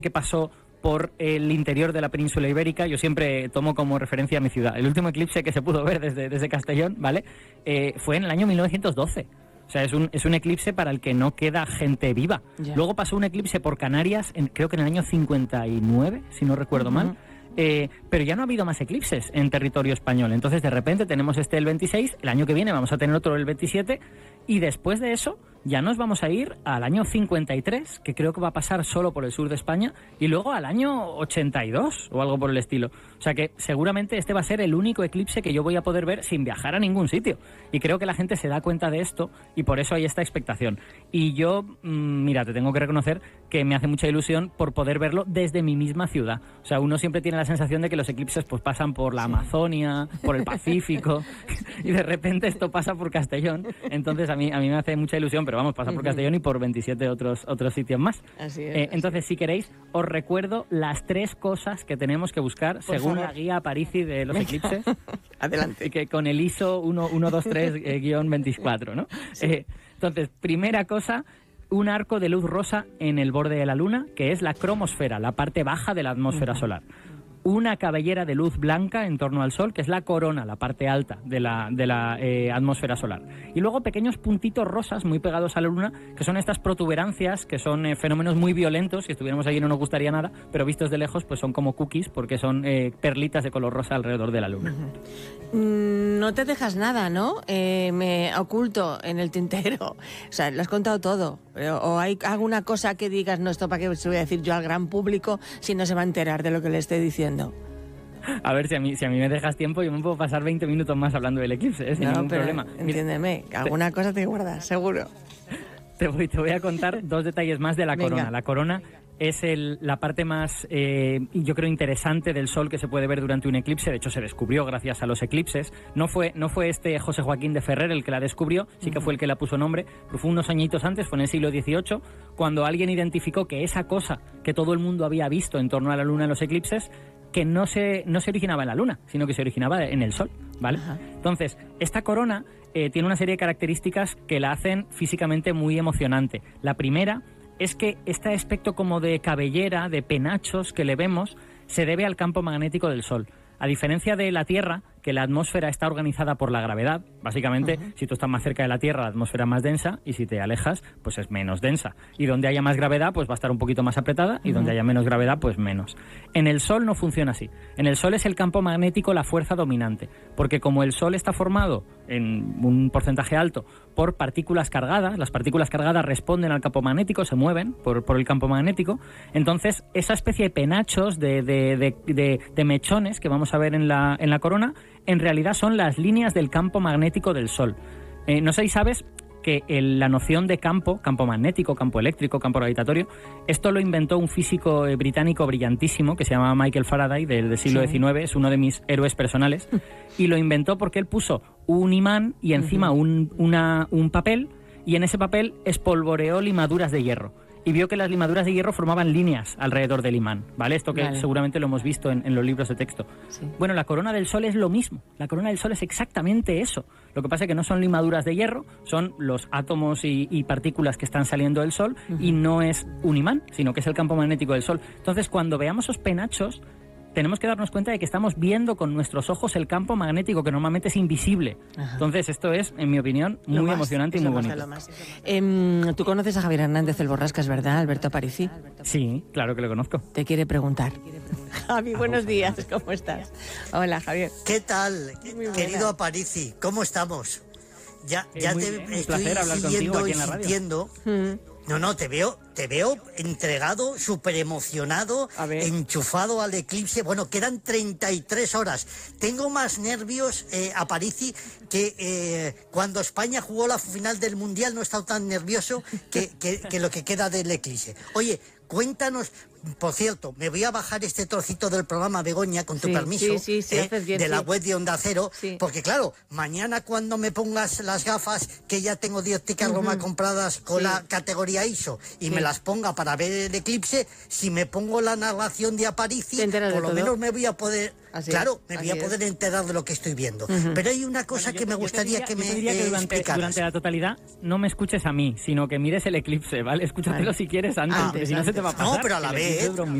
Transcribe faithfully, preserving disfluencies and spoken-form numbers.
que pasó por el interior de la península ibérica. Yo siempre tomo como referencia a mi ciudad. El último eclipse que se pudo ver desde, desde Castellón, ¿vale? Eh, fue en el año mil novecientos doce. O sea, es un, es un eclipse para el que no queda gente viva. Yeah. Luego pasó un eclipse por Canarias, en, creo que en el año cincuenta y nueve, si no recuerdo uh-huh. mal. Eh, pero ya no ha habido más eclipses en territorio español. Entonces, de repente, tenemos este el veintiséis, el año que viene vamos a tener otro el veintisiete, y después de eso ya nos vamos a ir al año cincuenta y tres, que creo que va a pasar solo por el sur de España, y luego al año ochenta y dos o algo por el estilo. O sea que seguramente este va a ser el único eclipse que yo voy a poder ver sin viajar a ningún sitio. Y creo que la gente se da cuenta de esto y por eso hay esta expectación. Y yo, mmm, mira, te tengo que reconocer que me hace mucha ilusión por poder verlo desde mi misma ciudad. O sea, uno siempre tiene la sensación de que los eclipses pues pasan por la Amazonia, por el Pacífico, y de repente esto pasa por Castellón. Entonces a mí, a mí me hace mucha ilusión, pero vamos, pasa por Castellón y por veintisiete otros, otros sitios más. Así es, eh, así entonces, es. Si queréis, os recuerdo las tres cosas que tenemos que buscar por según favor. La guía Aparici de los eclipses. Adelante. Y que con el I S O uno dos tres guión veinticuatro, ¿no? Sí. Eh, entonces, primera cosa, un arco de luz rosa en el borde de la Luna, que es la cromosfera, la parte baja de la atmósfera uh-huh. solar. Una cabellera de luz blanca en torno al Sol, que es la corona, la parte alta de la, de la eh, atmósfera solar. Y luego pequeños puntitos rosas muy pegados a la Luna, que son estas protuberancias, que son eh, fenómenos muy violentos. Si estuviéramos allí no nos gustaría nada, pero vistos de lejos pues son como cookies, porque son eh, perlitas de color rosa alrededor de la Luna. Uh-huh. No te dejas nada, ¿no? Eh, me oculto en el tintero. O sea, lo has contado todo. ¿O hay alguna cosa que digas, no, esto para qué se lo voy a decir yo al gran público si no se va a enterar de lo que le estoy diciendo? A ver, si a mí si a mí me dejas tiempo, yo me puedo pasar veinte minutos más hablando del eclipse, ¿eh? Sin no, ningún pero problema. Entiéndeme, que alguna te, cosa te guardas, seguro. Te voy, te voy a contar dos detalles más de la Venga. corona. La corona es el, la parte más, eh, yo creo, interesante del Sol que se puede ver durante un eclipse. De hecho, se descubrió gracias a los eclipses. No fue, no fue este José Joaquín de Ferrer el que la descubrió, sí que fue el que la puso nombre, pero fue unos añitos antes, fue en el siglo dieciocho, cuando alguien identificó que esa cosa que todo el mundo había visto en torno a la Luna en los eclipses, que no se, no se originaba en la Luna, sino que se originaba en el Sol, ¿vale? Ajá. Entonces, esta corona eh, tiene una serie de características que la hacen físicamente muy emocionante. La primera es que este aspecto como de cabellera, de penachos que le vemos, se debe al campo magnético del Sol. A diferencia de la Tierra, que la atmósfera está organizada por la gravedad. Básicamente, uh-huh. si tú estás más cerca de la Tierra, la atmósfera es más densa, y si te alejas, pues es menos densa. Y donde haya más gravedad, pues va a estar un poquito más apretada, y uh-huh. donde haya menos gravedad, pues menos. En el Sol no funciona así. En el Sol es el campo magnético la fuerza dominante, porque como el Sol está formado en un porcentaje alto por partículas cargadas, las partículas cargadas responden al campo magnético, se mueven por, por el campo magnético, entonces esa especie de penachos, de, de, de, de, de mechones que vamos a ver en la, en la corona, en realidad son las líneas del campo magnético del Sol. Eh, no sé si sabes que el, la noción de campo, campo magnético, campo eléctrico, campo gravitatorio, esto lo inventó un físico eh, británico brillantísimo que se llama Michael Faraday, del, del siglo diecinueve, es uno de mis héroes personales, y lo inventó porque él puso un imán y encima uh-huh. un, una, un papel, y en ese papel espolvoreó limaduras de hierro. Y vio que las limaduras de hierro formaban líneas alrededor del imán, ¿vale? Esto que vale. seguramente lo hemos visto en, en los libros de texto. Sí. Bueno, la corona del Sol es lo mismo. La corona del Sol es exactamente eso. Lo que pasa es que no son limaduras de hierro, son los átomos y, y partículas que están saliendo del Sol, uh-huh. y no es un imán, sino que es el campo magnético del Sol. Entonces, cuando veamos esos penachos, tenemos que darnos cuenta de que estamos viendo con nuestros ojos el campo magnético, que normalmente es invisible. Ajá. Entonces, esto es, en mi opinión, muy más, emocionante y muy bonito. Eh, Tú conoces a Javier Hernández el Borrascas, ¿verdad, Alberto Aparici? Sí, claro que lo conozco. Te quiere preguntar. Javi, buenos días, ¿cómo estás? Hola, Javier. ¿Qué tal, querido Aparici? ¿Cómo estamos? Ya, eh, ya te bien, estoy siguiendo y sintiendo... Mm. No, no, te veo, te veo entregado, súper emocionado, enchufado al eclipse. Bueno, quedan treinta y tres horas. Tengo más nervios, eh, Aparici, que eh, cuando España jugó la final del Mundial. No he estado tan nervioso que, que, que lo que queda del eclipse. Oye, cuéntanos, por cierto, me voy a bajar este trocito del programa, Begoña, con tu sí, permiso, sí, sí, sí, eh, haces bien, de la sí. web de Onda Cero, sí. porque claro, mañana cuando me pongas las gafas, que ya tengo de óptica uh-huh. Roma compradas con sí. la categoría I S O, y sí. me las ponga para ver el eclipse, si me pongo la narración de Aparici, por lo todo? menos me voy a poder... Así claro, es, me voy a poder es. enterar de lo que estoy viendo. Uh-huh. Pero hay una cosa bueno, que yo, me gustaría diría, que me yo diría que durante, explicaras. Durante la totalidad no me escuches a mí, sino que mires el eclipse, ¿vale? Escúchatelo vale. si quieres antes, Ah, porque si no se te va a pasar. No, pero a la vez, ¿Qué?